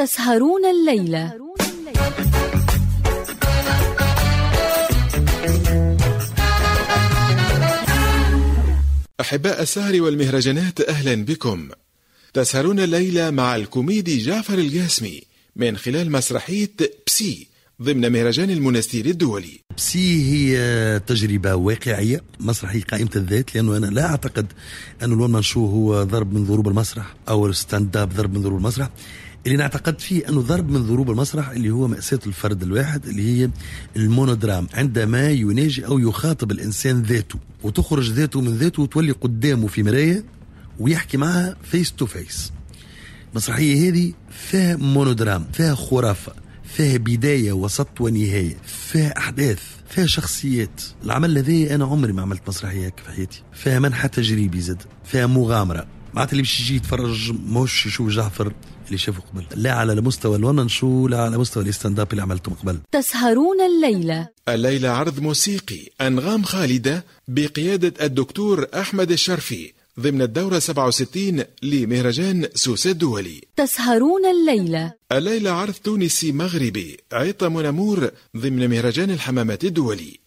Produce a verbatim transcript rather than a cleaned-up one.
تسهرون الليلة. أحباء السهر والمهرجانات، أهلا بكم. تسهرون الليلة مع الكوميدي جعفر الجاسمي من خلال مسرحية بسي ضمن مهرجان المنستير الدولي. بسي هي تجربة واقعية مسرحية قائمة الذات، لأنه أنا لا أعتقد أن الون مان شو هو ضرب من ضروب المسرح أو الستاند اب ضرب من ضروب المسرح. اللي نعتقد فيه أنه ضرب من ضروب المسرح اللي هو مأساة الفرد الواحد، اللي هي المونودرام، عندما يناجي أو يخاطب الإنسان ذاته وتخرج ذاته من ذاته وتولي قدامه في مراية ويحكي معها فيس تو فيس. المسرحية هذه فيها مونودرام، فيها خرافة، فيها بداية وسط ونهاية، فيها أحداث، فيها شخصيات. العمل الذي أنا عمري ما عملت مسرحية في حياتي. فيها منحى تجريبي زاد، فيها مغامرة. معناتها اللي باش يجي يتفرج موش يشوف جعفر اللي شافه قبل، لا على مستوى الون شو لا على مستوى الاستاند اب اللي عملته قبل. تسهرون الليلة. الليلة عرض موسيقي أنغام خالدة بقيادة الدكتور أحمد الشرفي ضمن الدورة سبعة وستين لمهرجان سوسة الدولي. تسهرون الليلة. الليلة عرض تونسي مغربي عيطة منامور ضمن مهرجان الحمامات الدولي.